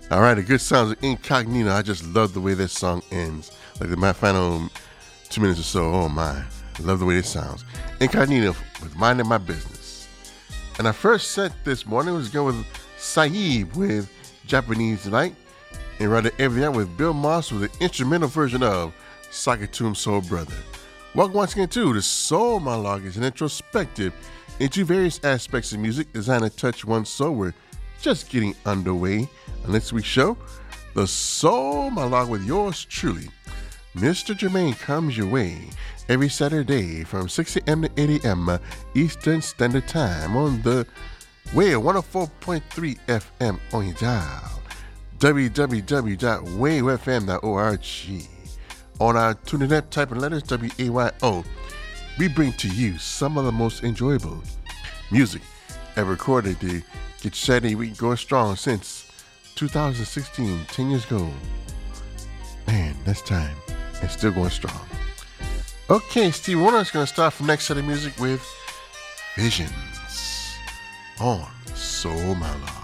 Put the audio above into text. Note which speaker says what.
Speaker 1: All right, the good sounds of Incognito. I just love the way this song ends. Like my final 2 minutes or so. Oh my, I love the way this sounds. Incognito with Minding My Business. And our first set this morning was going with Saeed with Japanese Delight. And right every night with Bill Moss with an instrumental version of Sakatum Soul Brother. Welcome once again to the Soul Monologue. Is an introspective into various aspects of music designed to touch one's soul. We're just getting underway on this week's show, the Soul Monologue with yours truly, Mr. Jermaine, comes your way every Saturday from 6 a.m. to 8 a.m. Eastern Standard Time on the Wave 104.3 FM on your dial, www.wavefm.org. On our TuneIn app, type in letters WAYO. We bring to you some of the most enjoyable music ever recorded to get Saturday week going strong since 2016, 10 years ago. Man, that's time. And still going strong. Okay, Steve Warner's going to start from next set of music with Visions on Soul Monologue.